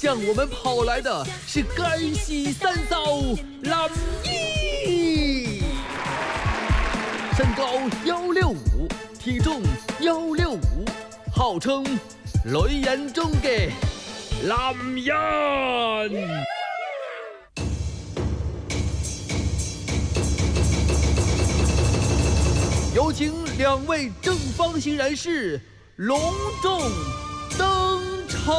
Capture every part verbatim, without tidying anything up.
向我们跑来的是干系三嫂林姨，身高幺六五，体重幺六五，号称女人中嘅男人。有请两位正方形人士隆重登场。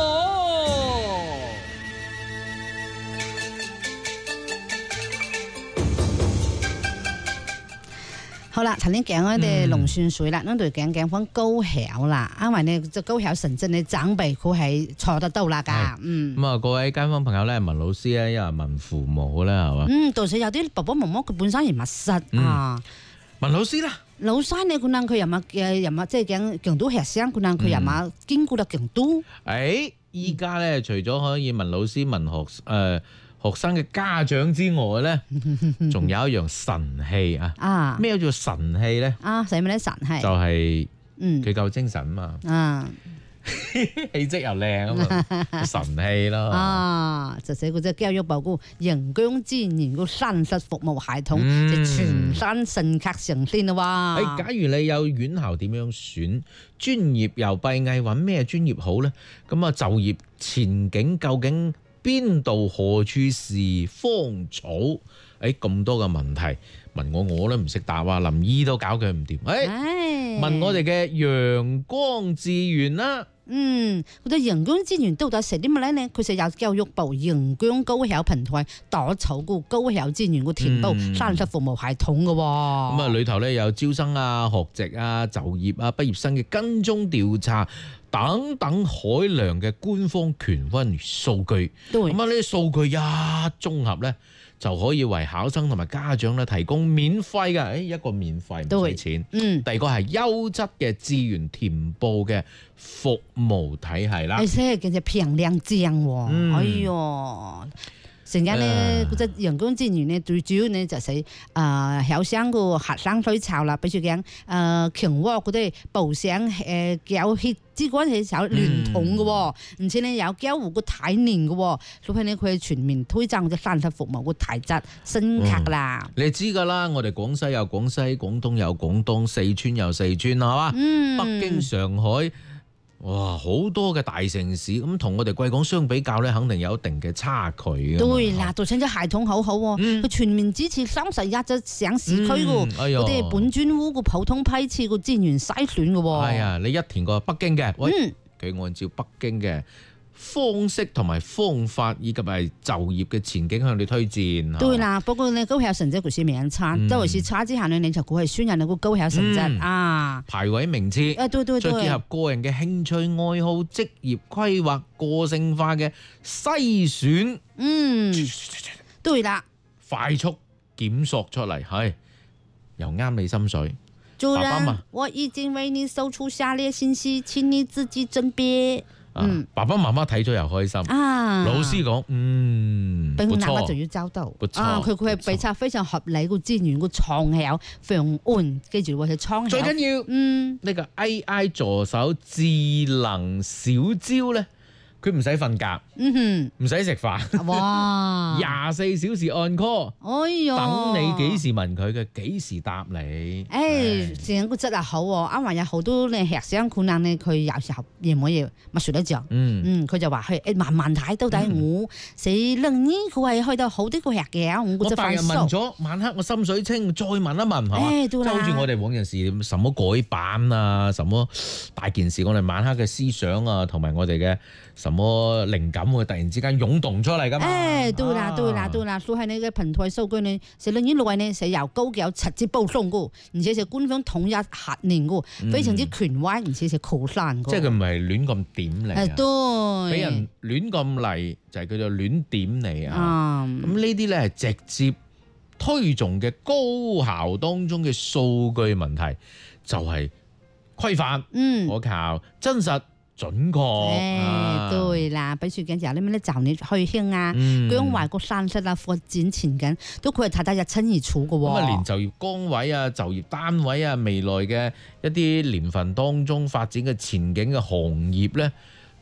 好啦，頭先講我哋龍船水啦，我哋講講翻高考啦，因為呢就高考成績呢長輩佢係錯得到啦㗎，嗯。 咁啊，各位街坊朋友咧，問老師咧，因為問父母咧，係嘛？ 嗯，到時有啲爸爸媽媽佢本身係密室啊。 問老師啦。 老師呢，可能佢又嘛嘅又嘛，即係講強都學生，可能佢又嘛兼顧得強都。 誒，依家咧除咗可以問老師、問學誒學生嘅家長之外咧，仲有一樣神器啊！啊，咩叫做神器咧？ 啊，使咩咧神器？ 就係嗯， 佢夠精神嘛。 啊。 氣質又靚啊嘛，神氣咯。 啊，就寫嗰隻教育部個人工資源個三實服務系統，嗯、就全新升級上線啦喎。 誒，假如你有院校點樣選專業又閉翳揾咩專業好咧？咁啊，就業前景究竟邊度何處是芳草？誒，咁多嘅問題問我，我都唔識答啊！林姨都搞佢唔掂。誒， 唉問我哋嘅陽光智源啦。 嗯，嗰啲人工資源到底係啲乜咧？佢就有教育部人工高考平台打造個高考資源個填報三實服務系統嘅喎。咁啊，裏頭咧有招生啊、學籍啊、就業啊、畢業生嘅跟蹤調查等等海量嘅官方權威數據。咁啊，呢啲數據一綜合咧，就可以為考生同埋家長咧提供免費嘅，誒一個免費唔使錢。嗯，第二個係優質嘅資源填報嘅服務體系啦。 而且叫做平靚正喎，嗯、哎呦！成日咧嗰隻人工資源咧，最主要咧就係誒考生個學生需求啦，比如講誒強化嗰啲報上誒教學之間係有聯通嘅喎，而且咧有交互個體驗嘅喎，所以咧佢全面推進隻三實服務個體質升級啦、 嗯。你知㗎啦，我哋廣西有廣西，廣東有廣東，四川有四川，係嘛？嗯、北京、上海。哇，好多嘅大城市咁同我哋貴港相比較咧，肯定有一定嘅差距嘅。 對啦，做成咗系統好好喎，佢、嗯、全面支持三十一隻省市區嘅，嗰啲本專戶個普通批次個資源篩選嘅喎。 係啊，你一填過北京嘅，喂，佢、嗯、按照北京嘅方式同埋方法以及係就業嘅前景向你推薦。 對啦，不過呢高考成績嗰時名差，周圍是差之下呢，你就估係宣揚你個高考成績、嗯、啊， 排位名次， 啊對對對， 再結合個人嘅興趣愛好、職業規劃、個性化嘅篩選， 嗯，對啦， 快速檢索出嚟，係又啱你心水。 主人，我已經為你搜出下列信息，請你自己甄別。 嗯，爸爸媽媽睇咗又開心啊！老師講，嗯， 並那麼就要找到啊！佢佢係俾出非常合理個資源個創考方案，記住喎係創考。 最緊要，嗯，呢個 A I 助手智能小招咧，佢唔使瞓覺，嗯哼，唔使食飯，哇，廿四小時按 call，哎呀，等你幾時問佢嘅，幾時答你。 誒，成個質量好喎，啱話有好多咧學生可能咧，佢有時候夜冇嘢乜睡得着，嗯嗯，佢就話去誒慢慢睇，到底我死能呢？佢係去到好啲個學嘅，我我白日問咗，晚黑我心水清，再問一問，係嘛？誒，都好似我哋往陣時，什麼改版啊，什麼大件事，我哋晚黑嘅思想啊，同埋我哋嘅什麼靈感會突然之間湧動出嚟㗎嘛？ 誒，對啦，對啦，對啦，所以你嘅平台數據呢，是兩年內呢係由高考直接報送嘅，而且係官方統一核認嘅，非常之權威，而且係靠山嘅。 即係佢唔係亂咁點你啊？ 對， 俾人亂咁嚟就係叫做亂點你啊！咁呢啲咧係直接推崇嘅高考當中嘅數據問題，就係規範、嗯、可靠、真實。準確，誒、 啊，對啦，比如講就係咩咧，就你去興啊，講話個山勢啊，發展前景都佢係睇得一清二楚嘅喎。 咁啊，連就業崗位啊、就業單位啊、未來嘅一啲年份當中發展嘅前景嘅行業咧，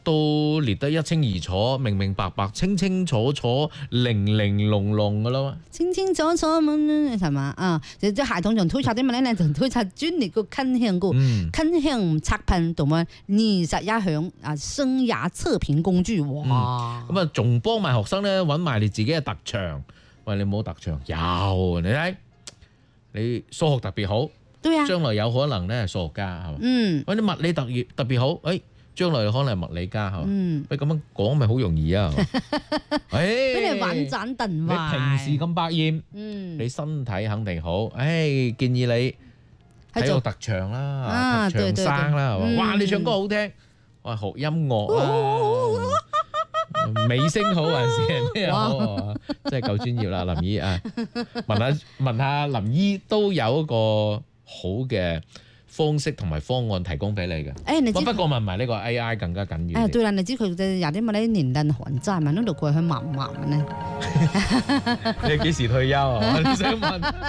都列得一清二楚、明明白白、清清楚楚、零零瓏瓏噶咯。 清清楚楚咁係嘛啊？即係系統上推測啲乜咧？就推測專業個傾向個傾向測評同埋二十一項啊生涯測評工具哇！ 咁啊，仲幫埋學生咧揾埋你自己嘅特長。喂，你冇特長有你睇，你數學特別好， 對啊， 將來有可能咧係數學家係嘛？ 嗯， 喂，你物理特別特別好，誒。將來可能係物理家係嘛？喂，咁樣講咪好容易啊！誒， 俾你玩盞燉你平時咁百厭， 嗯， 你身體肯定好。誒，建議你睇個特長啦，特長生啦，係嘛？哇，你唱歌好聽，哇，學音樂啊，美聲好還是咩好？真係夠專業啦，林姨啊！問下問下林姨都有一個好嘅方式同埋方案提供俾你嘅。 誒，你知不過問埋呢個 A I 更加緊要。 誒，對啦，你知佢有啲乜咧年齡還債嘛？呢度過去慢慢咧。 你幾時退休啊？你想問？